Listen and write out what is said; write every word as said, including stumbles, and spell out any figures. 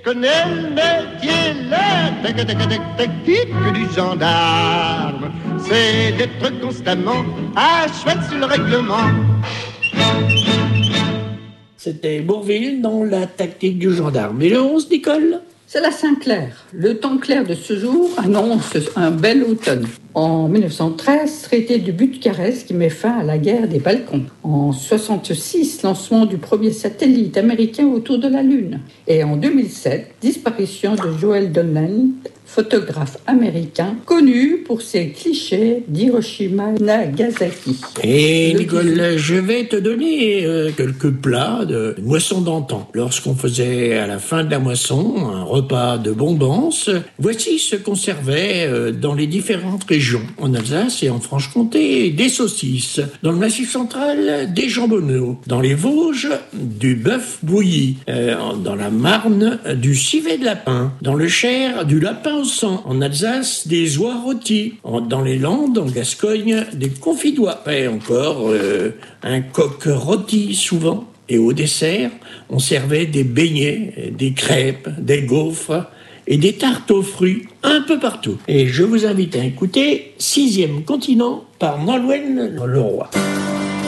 connais le métier, la tac, tac, tac, tactique du gendarme. C'est d'être constamment à cheval sur le règlement. C'était Bourvil dans la tactique du gendarme. Et le onze, Nicole ? C'est la Saint-Clair. Le temps clair de ce jour annonce un bel automne. En mille neuf cent treize, traité de Bucarest qui met fin à la guerre des Balkans. En soixante-six, lancement du premier satellite américain autour de la Lune. Et en deux mille sept, disparition de Joel Donlan, photographe américain connu pour ses clichés d'Hiroshima et Nagasaki. Et Nicole, je vais te donner euh, quelques plats de moisson d'antan. Lorsqu'on faisait à la fin de la moisson un repas de bombance, voici ce qu'on servait euh, dans les différentes régions. En Alsace et en Franche-Comté, des saucisses. Dans le Massif central, des jambonneaux. Dans les Vosges, du bœuf bouilli. Euh, dans la Marne, du civet de lapin. Dans le Cher, du lapin au sang. En Alsace, des oies rôties. En, dans les Landes, en Gascogne, des confits d'oies. Et encore, euh, un coq rôti souvent. Et au dessert, on servait des beignets, des crêpes, des gaufres et des tartes aux fruits un peu partout. Et je vous invite à écouter Sixième continent par Nolwenn Leroy.